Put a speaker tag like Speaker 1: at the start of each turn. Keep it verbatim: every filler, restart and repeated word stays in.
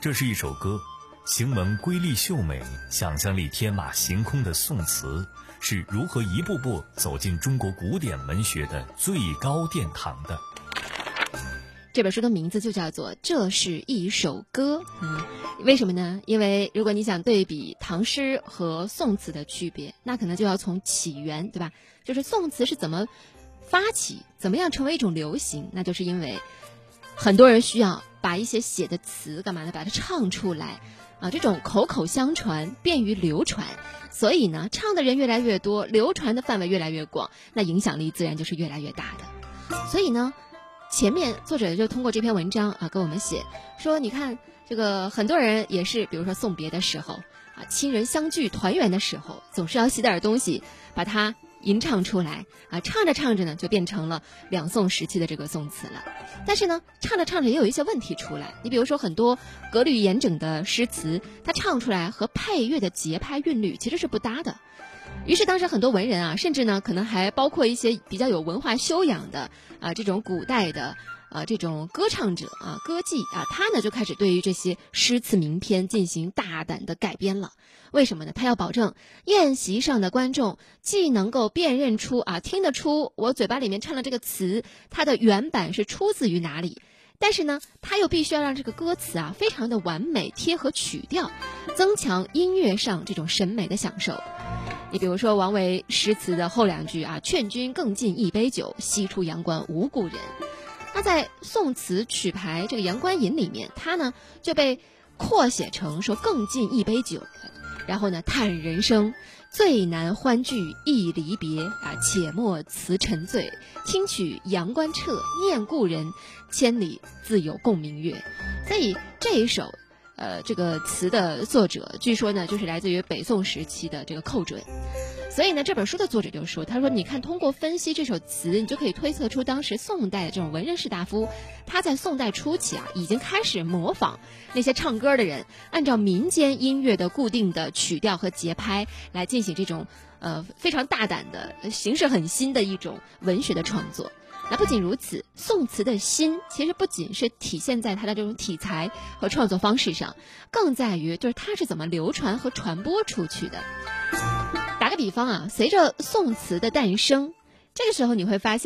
Speaker 1: 这是一首歌，行文瑰丽秀美，想象力天马行空的宋词是如何一步步走进中国古典文学的最高殿堂的。
Speaker 2: 这本书的名字就叫做《这是一首歌》。嗯，为什么呢？因为如果你想对比唐诗和宋词的区别，那可能就要从起源，对吧？就是宋词是怎么发起，怎么样成为一种流行，那就是因为很多人需要把一些写的词干嘛呢？把它唱出来啊，这种口口相传，便于流传。所以呢，唱的人越来越多，流传的范围越来越广，那影响力自然就是越来越大的。所以呢，前面作者就通过这篇文章啊，跟我们写说，你看这个很多人也是，比如说送别的时候啊，亲人相聚团圆的时候，总是要写点东西把它吟唱出来啊，唱着唱着呢，就变成了两宋时期的这个宋词了。但是呢，唱着唱着也有一些问题出来。你比如说很多格律严整的诗词，它唱出来和配乐的节拍韵律其实是不搭的。于是当时很多文人啊，甚至呢可能还包括一些比较有文化修养的啊这种古代的啊这种歌唱者啊歌妓啊，他呢就开始对于这些诗词名篇进行大胆的改编了。为什么呢？他要保证宴席上的观众既能够辨认出啊听得出我嘴巴里面唱的这个词它的原版是出自于哪里，但是呢他又必须要让这个歌词啊非常的完美贴合曲调，增强音乐上这种审美的享受。你比如说王维诗词的后两句啊，劝君更尽一杯酒，西出阳关无故人。那在宋词曲牌这个《阳关吟》里面，他呢就被扩写成说更尽一杯酒，然后呢叹人生最难欢聚亦离别啊，且莫辞沉醉，听取阳关彻，念故人，千里自有共明月。所以这一首呃，这个词的作者据说呢，就是来自于北宋时期的这个寇准。所以呢，这本书的作者就说，他说你看通过分析这首词，你就可以推测出当时宋代的这种文人士大夫，他在宋代初期啊，已经开始模仿那些唱歌的人，按照民间音乐的固定的曲调和节拍来进行这种呃非常大胆的形式很新的一种文学的创作。那不仅如此，宋词的新其实不仅是体现在它的这种题材和创作方式上，更在于就是它是怎么流传和传播出去的。打个比方啊，随着宋词的诞生，这个时候你会发现